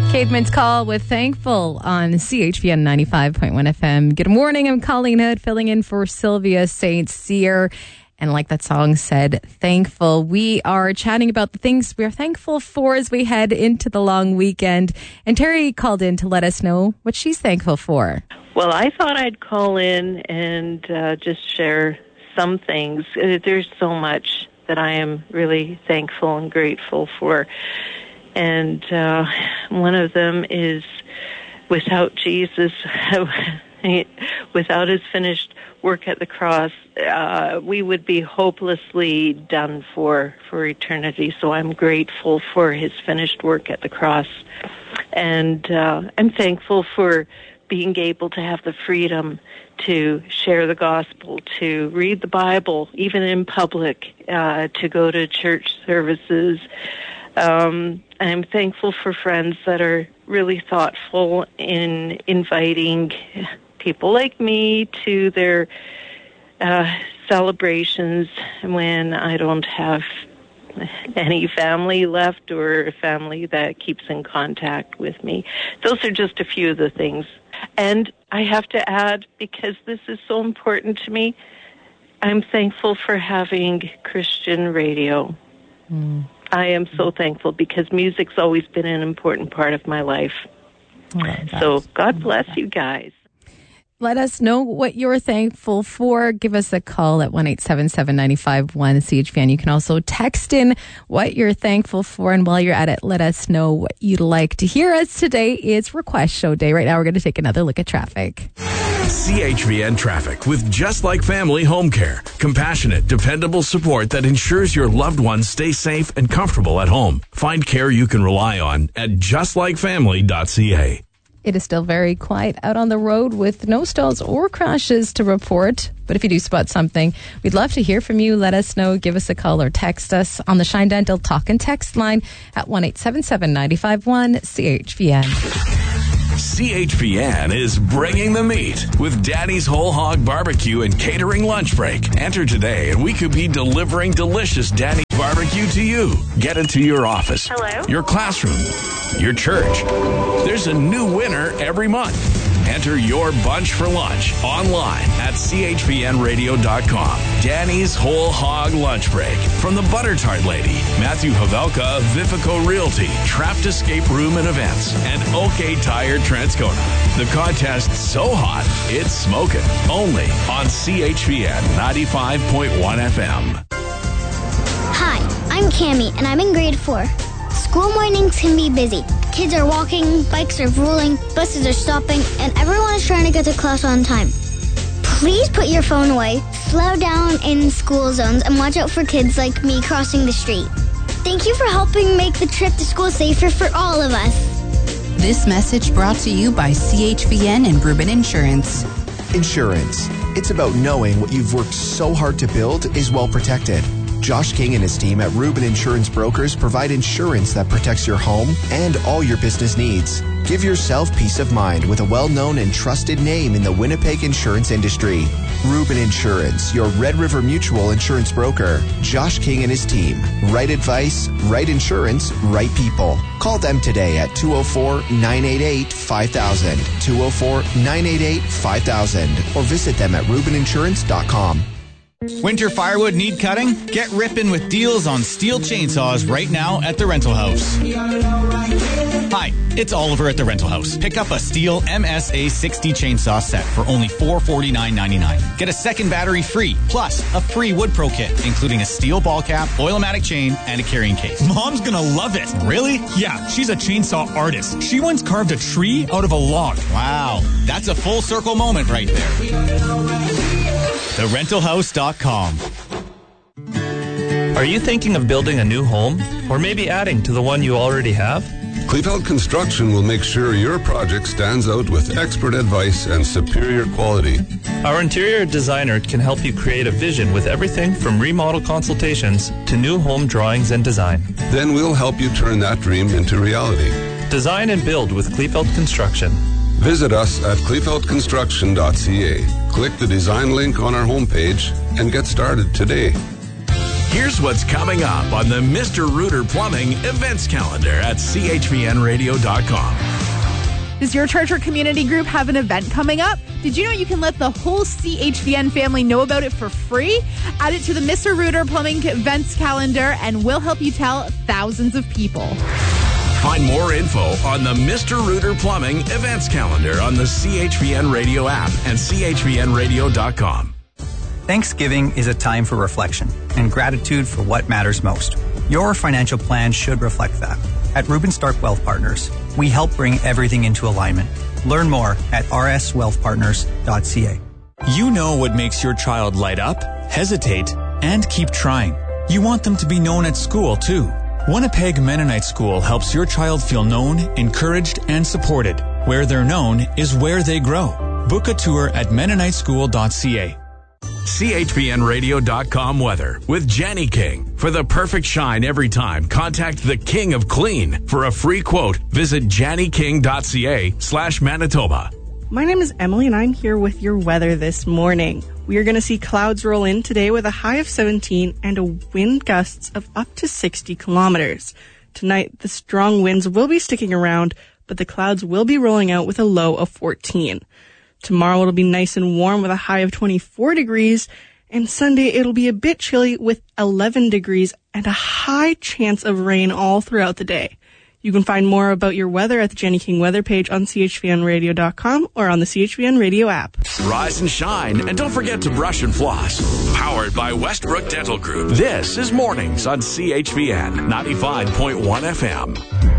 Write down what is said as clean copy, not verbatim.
Cademan's Call with Thankful on CHVN 95.1 FM. Good morning, I'm Colleen Hood, filling in for Sylvia St. Cyr. And like that song said, thankful. We are chatting about the things we are thankful for as we head into the long weekend. And Terry called in to let us know what she's thankful for. Well, I thought I'd call in and just share some things. There's so much that I am really thankful and grateful for. And one of them is without Jesus, without his finished work at the cross, we would be hopelessly done for eternity. So I'm grateful for his finished work at the cross. And I'm thankful for being able to have the freedom to share the gospel, to read the Bible, even in public, to go to church services. I'm thankful for friends that are really thoughtful in inviting people like me to their celebrations when I don't have any family left or a family that keeps in contact with me. Those are just a few of the things. And I have to add, because this is so important to me, I'm thankful for having Christian radio. I am so thankful because music's always been an important part of my life. So God bless you guys. Let us know what you're thankful for. Give us a call at 1-877-951-CHVN. You can also text in what you're thankful for. And while you're at it, let us know what you'd like to hear us. Today is Request Show Day. Right now, we're going to take another look at traffic. CHVN Traffic with Just Like Family Home Care. Compassionate, dependable support that ensures your loved ones stay safe and comfortable at home. Find care you can rely on at justlikefamily.ca. It is still very quiet out on the road with no stalls or crashes to report. But if you do spot something, we'd love to hear from you. Let us know. Give us a call or text us on the Shine Dental Talk and Text line at 1-877-951-CHVN. CHVN is bringing the meat with Danny's Whole Hog Barbecue and Catering Lunch Break. Enter today and we could be delivering delicious Danny's barbecue to you. Get it to your office, Hello? Your classroom, your church. There's a new winner every month. Enter your bunch for lunch online at chvnradio.com. Danny's Whole Hog Lunch Break from the Butter Tart Lady, Matthew Havelka of Vifico Realty, Trapped Escape Room and Events, and OK Tire Transcona. The contest's so hot, it's smoking. Only on CHVN 95.1 FM. Hi, I'm Cammie, and I'm in grade 4. School mornings can be busy. Kids are walking, bikes are rolling, buses are stopping, and everyone is trying to get to class on time. Please put your phone away, slow down in school zones, and watch out for kids like me crossing the street. Thank you for helping make the trip to school safer for all of us. This message brought to you by CHVN and Rubin Insurance. Insurance. It's about knowing what you've worked so hard to build is well protected. Josh King and his team at Rubin Insurance Brokers provide insurance that protects your home and all your business needs. Give yourself peace of mind with a well-known and trusted name in the Winnipeg insurance industry. Rubin Insurance, your Red River Mutual insurance broker. Josh King and his team. Right advice, right insurance, right people. Call them today at 204-988-5000, 204-988-5000, or visit them at rubininsurance.com. Winter firewood need cutting? Get ripping with deals on Steel chainsaws right now at the Rental House. Hi, it's Oliver at the Rental House. Pick up a Steel MSA 60 chainsaw set for only $449.99. Get a second battery free, plus a free Wood Pro kit, including a steel ball cap, Oil-O-Matic chain, and a carrying case. Mom's gonna love it. Really? Yeah, she's a chainsaw artist. She once carved a tree out of a log. Wow, that's a full circle moment right there. TheRentalHouse.com. Are you thinking of building a new home, or maybe adding to the one you already have? Kleefeld Construction will make sure your project stands out with expert advice and superior quality. Our interior designer can help you create a vision with everything from remodel consultations to new home drawings and design. Then we'll help you turn that dream into reality. Design and build with Kleefeld Construction. Visit us at kleefeldconstruction.ca. Click the design link on our homepage and get started today. Here's what's coming up on the Mr. Rooter Plumbing events calendar at chvnradio.com. Does your church or community group have an event coming up? Did you know you can let the whole CHVN family know about it for free? Add it to the Mr. Rooter Plumbing events calendar and we'll help you tell thousands of people. Find more info on the Mr. Rooter Plumbing events calendar on the CHVN Radio app and chvnradio.com. Thanksgiving is a time for reflection and gratitude for what matters most. Your financial plan should reflect that. At Reuben Stark Wealth Partners, we help bring everything into alignment. Learn more at rswealthpartners.ca. You know what makes your child light up, hesitate, and keep trying. You want them to be known at school, too. Winnipeg Mennonite School helps your child feel known, encouraged, and supported. Where they're known is where they grow. Book a tour at mennoniteschool.ca. CHVNradio.com weather with Jenny King. For the perfect shine every time, contact the King of Clean. For a free quote, visit jannyking.ca/Manitoba. My name is Emily and I'm here with your weather this morning. We are going to see clouds roll in today with a high of 17 and a wind gusts of up to 60 kilometers. Tonight, the strong winds will be sticking around, but the clouds will be rolling out with a low of 14. Tomorrow it'll be nice and warm with a high of 24 degrees, and Sunday it'll be a bit chilly with 11 degrees and a high chance of rain all throughout the day. You can find more about your weather at the Jenny King weather page on chvnradio.com or on the CHVN Radio app. Rise and shine, and don't forget to brush and floss. Powered by Westbrook Dental Group. This is Mornings on CHVN 95.1 FM.